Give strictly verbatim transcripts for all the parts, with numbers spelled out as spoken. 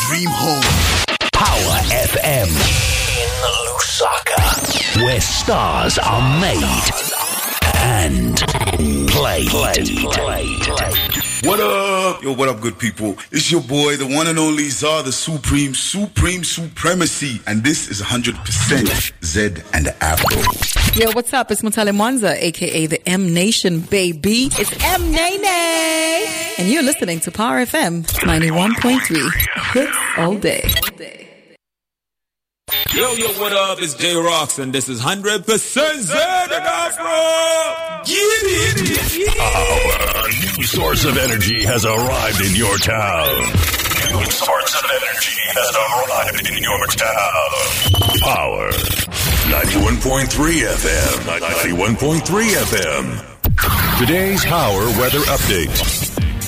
dream home. Power F M in Lusaka, where stars are made and played. played. played. What up? Yo, what up, good people? It's your boy, the one and only Czar, the Supreme, Supreme Supremacy. And this is one hundred percent Z and Afro. Yo, what's up? It's Mutale Mwanza, a k a the M Nation, baby. It's M Nene. And you're listening to Power F M ninety-one point three. Hits all day. Yo, yo, what up? It's J Rocks, and this is one hundred percent Z and Afro. Get it! Our new source of energy has arrived in your town. New source of energy has arrived in your town. Power ninety-one point three F M. ninety-one point three F M. Today's Power Weather Update.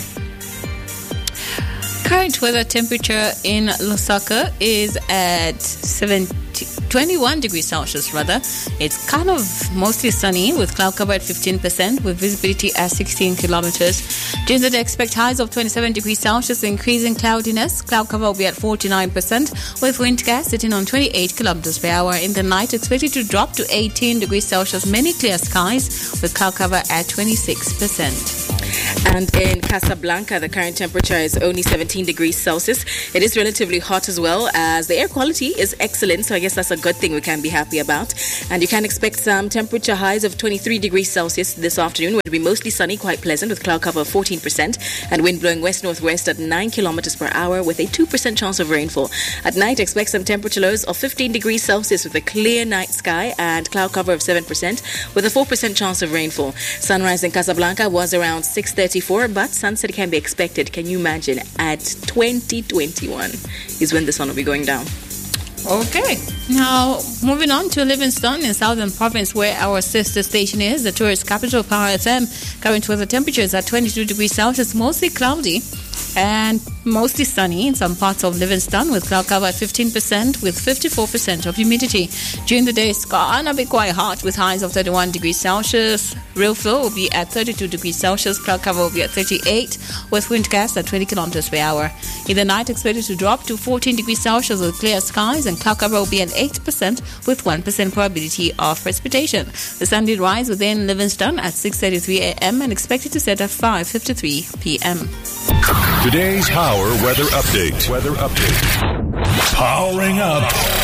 Current weather temperature in Lusaka is at seventy, twenty-one degrees Celsius rather. It's kind of mostly sunny with cloud cover at fifteen percent with visibility at sixteen kilometers. During the day, expect highs of twenty-seven degrees Celsius, increasing cloudiness. Cloud cover will be at forty-nine percent with wind gusts sitting on twenty-eight kilometers per hour. In the night, expected to drop to eighteen degrees Celsius, many clear skies with cloud cover at twenty-six percent. And in Casablanca, the current temperature is only seventeen degrees Celsius. It is relatively hot as well, as the air quality is excellent, so I guess that's a good thing we can be happy about. And you can expect some temperature highs of twenty-three degrees Celsius this afternoon, where it will be mostly sunny, quite pleasant, with cloud cover of fourteen percent and wind blowing west-northwest at nine kilometers per hour with a two percent chance of rainfall. At night, expect some temperature lows of fifteen degrees Celsius with a clear night sky and cloud cover of seven percent with a four percent chance of rainfall. Sunrise in Casablanca was around six thirty-four, but sunset can be expected, can you imagine, at twenty twenty-one is when the sun will be going down. Okay. Now, moving on to Livingstone in Southern Province, where our sister station is, the tourist capital, Power F M. Current weather temperature is at twenty-two degrees Celsius, mostly cloudy and mostly sunny in some parts of Livingstone with cloud cover at fifteen percent with fifty-four percent of humidity. During the day, it's gonna be quite hot with highs of thirty-one degrees Celsius. Real flow will be at thirty-two degrees Celsius. Cloud cover will be at thirty-eight with wind gusts at twenty kilometers per hour. In the night, expected to drop to fourteen degrees Celsius with clear skies, and cloud cover will be at eight percent with one percent probability of precipitation. The sun did rise within Livingstone at six thirty-three a.m. and expected to set at five fifty-three p.m. Today's Power Weather Update. Weather Update. Powering up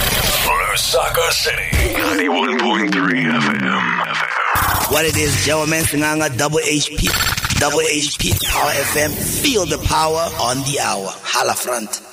Lusaka City. ninety-one point three F M. What it is, Joe Mansinganga, Double H P. Double H P, Power F M. Feel the power on the hour. Holla front.